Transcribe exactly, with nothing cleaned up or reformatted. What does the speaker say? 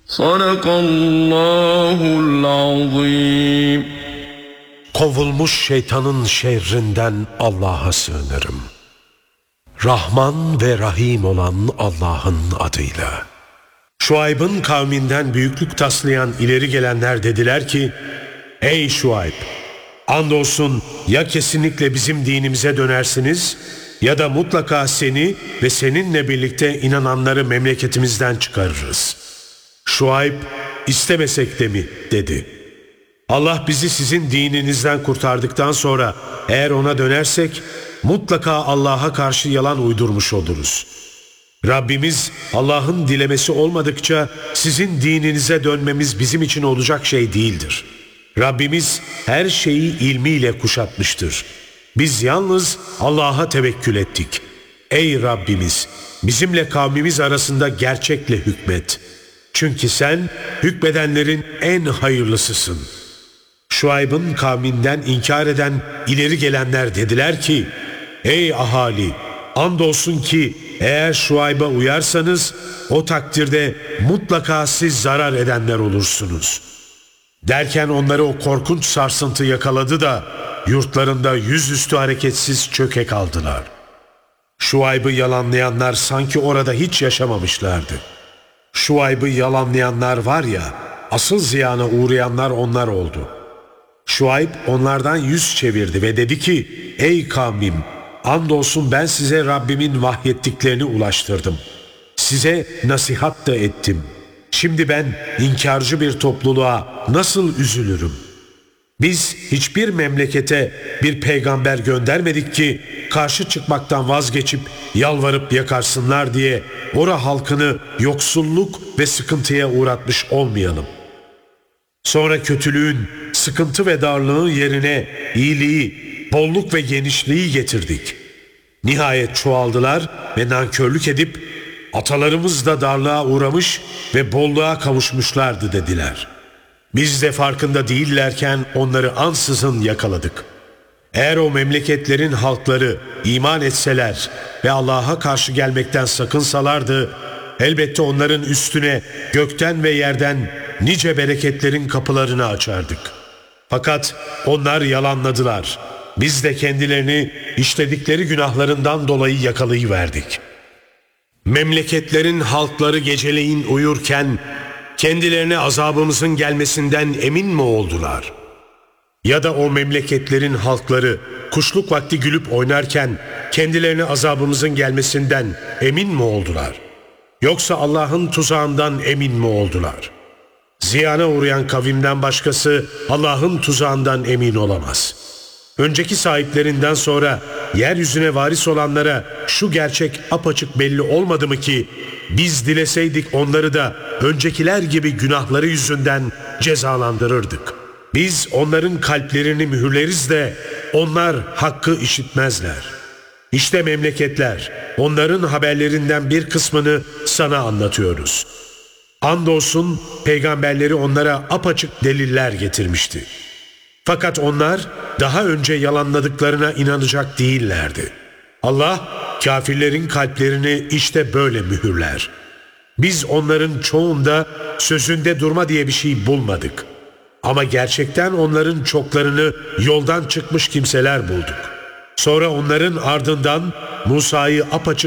Sadakallahul azim. Kovulmuş şeytanın şerrinden Allah'a sığınırım. Rahman ve Rahim olan Allah'ın adıyla. Şuayb'ın kavminden büyüklük taslayan ileri gelenler dediler ki, ey Şuayb! Andolsun ya kesinlikle bizim dinimize dönersiniz ya da mutlaka seni ve seninle birlikte inananları memleketimizden çıkarırız. Şuayb, istemesek de mi dedi. Allah bizi sizin dininizden kurtardıktan sonra eğer ona dönersek mutlaka Allah'a karşı yalan uydurmuş oluruz. Rabbimiz Allah'ın dilemesi olmadıkça sizin dininize dönmemiz bizim için olacak şey değildir. Rabbimiz her şeyi ilmiyle kuşatmıştır. Biz yalnız Allah'a tevekkül ettik. Ey Rabbimiz, bizimle kavmimiz arasında gerçekle hükmet. Çünkü sen hükmedenlerin en hayırlısısın. Şuayb'ın kavminden inkar eden ileri gelenler dediler ki, ey ahali! Andolsun ki eğer Şuayb'a uyarsanız o takdirde mutlaka siz zarar edenler olursunuz. Derken onları o korkunç sarsıntı yakaladı da yurtlarında yüzüstü hareketsiz çöke kaldılar. Şuayb'ı yalanlayanlar sanki orada hiç yaşamamışlardı. Şuayb'ı yalanlayanlar var ya, asıl ziyana uğrayanlar onlar oldu. Şuayb onlardan yüz çevirdi ve dedi ki, ey kavmim! Andolsun ben size Rabbimin vahyettiklerini ulaştırdım. Size nasihat da ettim. Şimdi ben inkarcı bir topluluğa nasıl üzülürüm? Biz hiçbir memlekete bir peygamber göndermedik ki karşı çıkmaktan vazgeçip yalvarıp yakarsınlar diye ora halkını yoksulluk ve sıkıntıya uğratmış olmayalım. Sonra kötülüğün, sıkıntı ve darlığın yerine iyiliği, bolluk ve genişliği getirdik. Nihayet çoğaldılar ve nankörlük edip atalarımız da darlığa uğramış ve bolluğa kavuşmuşlardı dediler. Biz de farkında değillerken onları ansızın yakaladık. Eğer o memleketlerin halkları iman etseler ve Allah'a karşı gelmekten sakınsalardı, elbette onların üstüne gökten ve yerden nice bereketlerin kapılarını açardık. Fakat onlar yalanladılar. Biz de kendilerini işledikleri günahlarından dolayı yakalayıverdik. Memleketlerin halkları geceleyin uyurken kendilerine azabımızın gelmesinden emin mi oldular? Ya da o memleketlerin halkları kuşluk vakti gülüp oynarken kendilerine azabımızın gelmesinden emin mi oldular? Yoksa Allah'ın tuzağından emin mi oldular? Ziyana uğrayan kavimden başkası Allah'ın tuzağından emin olamaz. Önceki sahiplerinden sonra yeryüzüne varis olanlara şu gerçek apaçık belli olmadı mı ki biz dileseydik onları da öncekiler gibi günahları yüzünden cezalandırırdık. Biz onların kalplerini mühürleriz de onlar hakkı işitmezler. İşte memleketler, onların haberlerinden bir kısmını sana anlatıyoruz. Andolsun peygamberleri onlara apaçık deliller getirmişti. Fakat onlar daha önce yalanladıklarına inanacak değillerdi. Allah kafirlerin kalplerini işte böyle mühürler. Biz onların çoğunda sözünde durma diye bir şey bulmadık. Ama gerçekten onların çoklarını yoldan çıkmış kimseler bulduk. Sonra onların ardından Musa'yı apaçık